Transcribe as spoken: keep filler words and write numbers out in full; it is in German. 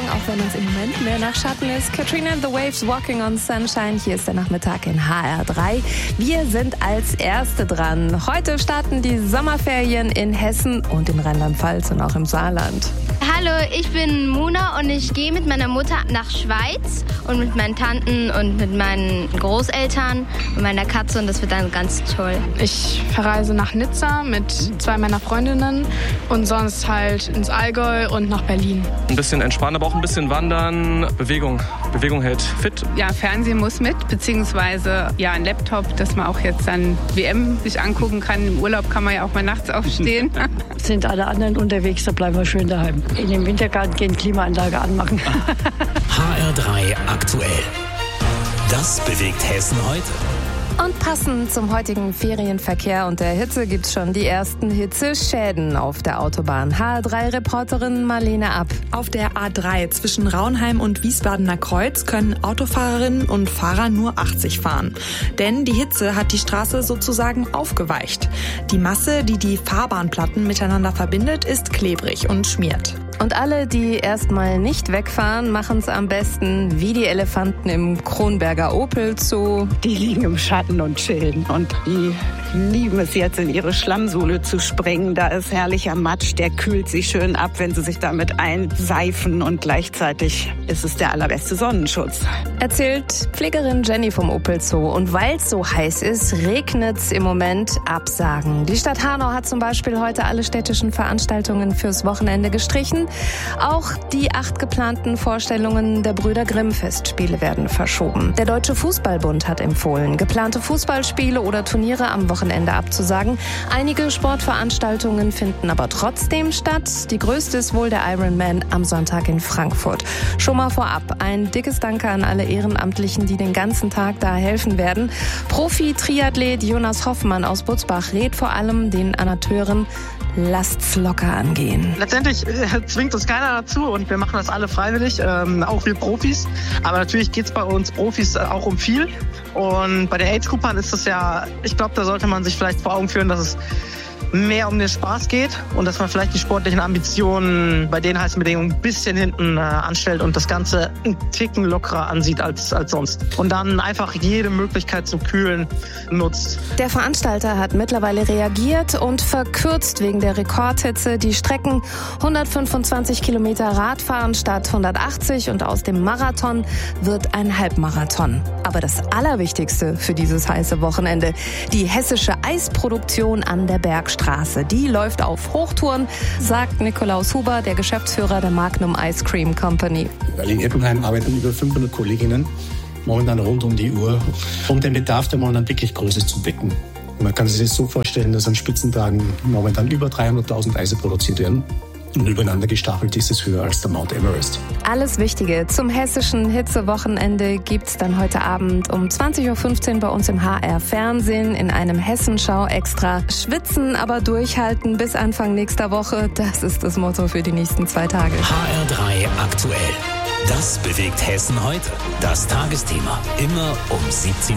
auch wenn es im Moment mehr nach Schatten ist. Katrina and the Waves, Walking on Sunshine. Hier ist der Nachmittag in H R drei. Wir sind als Erste dran. Heute starten die Sommerferien in Hessen und in Rheinland-Pfalz und auch im Saarland. Hallo, ich bin Mona und ich gehe mit meiner Mutter nach Schweiz und mit meinen Tanten und mit meinen Großeltern und meiner Katze und das wird dann ganz toll. Ich verreise nach Nizza mit zwei meiner Freundinnen und sonst halt ins Allgäu und nach Berlin. Ein bisschen entspannen, aber auch ein bisschen wandern. Bewegung. Bewegung hält fit. Ja, Fernsehen muss mit, beziehungsweise ja, ein Laptop, dass man auch jetzt dann W M sich angucken kann. Im Urlaub kann man ja auch mal nachts aufstehen. Sind alle anderen unterwegs, da bleiben wir schön daheim. In den Wintergarten gehen, Klimaanlage anmachen. H R drei aktuell. Das bewegt Hessen heute. Und passend zum heutigen Ferienverkehr und der Hitze gibt's schon die ersten Hitzeschäden auf der Autobahn. H R drei Reporterin Marlene Ab. Auf der A drei zwischen Raunheim und Wiesbadener Kreuz können Autofahrerinnen und Fahrer nur achtzig fahren. Denn die Hitze hat die Straße sozusagen aufgeweicht. Die Masse, die die Fahrbahnplatten miteinander verbindet, ist klebrig und schmiert. Und alle, die erstmal nicht wegfahren, machen es am besten wie die Elefanten im Kronberger Opel Zoo. Die liegen im Schatten und chillen und die lieben es jetzt, in ihre Schlammsohle zu springen. Da ist herrlicher Matsch, der kühlt sich schön ab, wenn sie sich damit einseifen und gleichzeitig ist es der allerbeste Sonnenschutz. Erzählt Pflegerin Jenny vom Opel Zoo. Und weil es so heiß ist, regnet es im Moment. Absagen. Die Stadt Hanau hat zum Beispiel heute alle städtischen Veranstaltungen fürs Wochenende gestrichen. Auch die acht geplanten Vorstellungen der Brüder Grimm Festspiele werden verschoben. Der Deutsche Fußballbund hat empfohlen, geplante Fußballspiele oder Turniere am Wochenende abzusagen. Einige Sportveranstaltungen finden aber trotzdem statt. Die größte ist wohl der Ironman am Sonntag in Frankfurt. Schon mal vorab ein dickes Danke an alle Ehrenamtlichen, die den ganzen Tag da helfen werden. Profi-Triathlet Jonas Hoffmann aus Butzbach rät vor allem den Amateuren, lasst's locker angehen. Letztendlich äh, zwingt uns keiner dazu und wir machen das alle freiwillig, ähm, auch wir Profis. Aber natürlich geht es bei uns Profis äh, auch um viel. Und bei den Age-Groupern ist das ja, ich glaube, da sollte man sich vielleicht vor Augen führen, dass es mehr um den Spaß geht und dass man vielleicht die sportlichen Ambitionen bei den heißen Bedingungen ein bisschen hinten äh, anstellt und das Ganze einen Ticken lockerer ansieht als, als sonst. Und dann einfach jede Möglichkeit zum Kühlen nutzt. Der Veranstalter hat mittlerweile reagiert und verkürzt wegen der Rekordhitze die Strecken. hundertfünfundzwanzig Kilometer Radfahren statt hundertachtzig und aus dem Marathon wird ein Halbmarathon. Aber das Allerwichtigste für dieses heiße Wochenende, die hessische Eisproduktion an der Bergstraße. Die läuft auf Hochtouren, sagt Nikolaus Huber, der Geschäftsführer der Magnum Ice Cream Company. In Berlin-Eppenheim arbeiten über fünfhundert Kolleginnen, momentan rund um die Uhr, um den Bedarf, der momentan wirklich groß ist, zu decken. Man kann sich das so vorstellen, dass an Spitzentagen momentan über dreihunderttausend Eise produziert werden. Und übereinander gestapelt ist es höher als der Mount Everest. Alles Wichtige zum hessischen Hitzewochenende gibt's dann heute Abend um zwanzig Uhr fünfzehn bei uns im H R Fernsehen in einem Hessenschau-Extra. Schwitzen, aber durchhalten bis Anfang nächster Woche. Das ist das Motto für die nächsten zwei Tage. H R drei aktuell. Das bewegt Hessen heute. Das Tagesthema. Immer um siebzehn Uhr.